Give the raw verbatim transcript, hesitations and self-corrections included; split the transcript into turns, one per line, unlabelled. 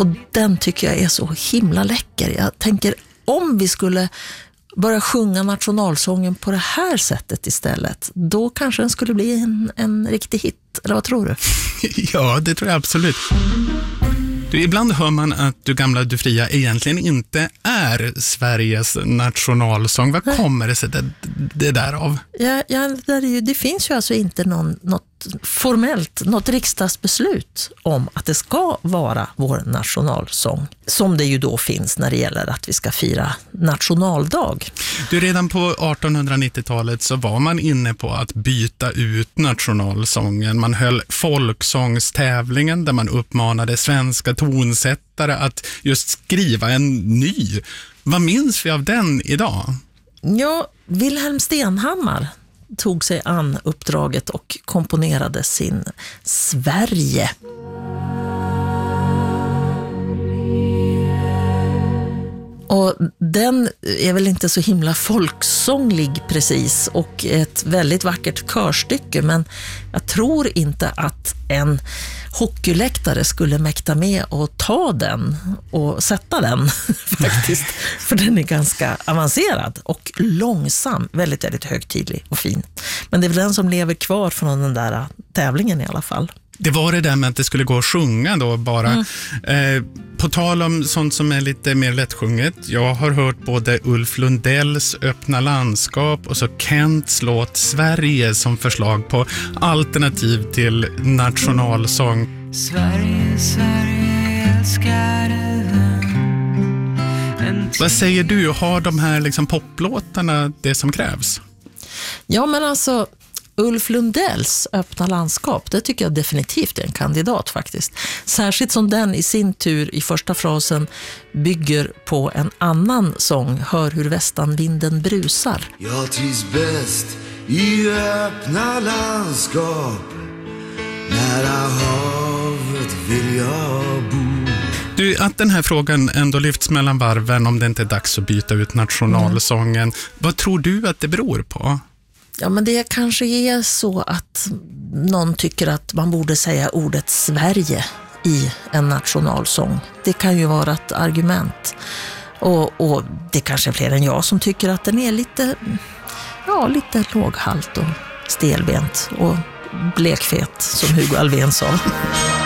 Och den tycker jag är så himla läcker. Jag tänker, om vi skulle börja sjunga nationalsången på det här sättet istället, då kanske den skulle bli en, en riktig hit. Eller vad tror du?
Ja, det tror jag absolut. Du, ibland hör man att Du gamla, du fria egentligen inte är Sveriges nationalsång. Vad kommer det sig det, det där av?
Ja, ja, det, är ju, det finns ju alltså inte någon, något formellt, något riksdagsbeslut om att det ska vara vår nationalsång, som det ju då finns när det gäller att vi ska fira nationaldag.
Du, redan på artonhundranittiotalet så var man inne på att byta ut nationalsången. Man höll folksångstävlingen där man uppmanade svenska tonsättare att just skriva en ny. Vad minns vi av den idag?
Ja, Wilhelm Stenhammar tog sig an uppdraget och komponerade sin Sverige. Och den är väl inte så himla folksånglig precis, och ett väldigt vackert körstycke, men jag tror inte att en hockeyläktare skulle mäkta med att ta den och sätta den faktiskt, för den är ganska avancerad och långsam, väldigt, väldigt högtidlig och fin. Men det är väl den som lever kvar från den där tävlingen i alla fall.
Det var det där med att det skulle gå att sjunga då bara. Mm. Eh, på tal om sånt som är lite mer lättsjunget. Jag har hört både Ulf Lundells Öppna landskap och så Kents låt Sverige som förslag på alternativ till nationalsång. Sverige, Sverige, älskar du. Vad säger du? Har de här liksom poplåtarna det som krävs?
Ja, men alltså Ulf Lundells Öppna landskap, det tycker jag definitivt är en kandidat faktiskt. Särskilt som den i sin tur i första frasen bygger på en annan sång, Hör hur västanvinden brusar.
Jag trivs bäst i öppna landskap, nära havet vill jag bo.
Du, att den här frågan ändå lyfts mellan varven om det inte är dags att byta ut nationalsången. Mm. Vad tror du att det beror på?
Ja, men det kanske är så att någon tycker att man borde säga ordet Sverige i en nationalsång. Det kan ju vara ett argument. Och, och det kanske är fler än jag som tycker att den är lite, ja, lite låghalt och stelbent och blekfet, som Hugo Alfvén sa.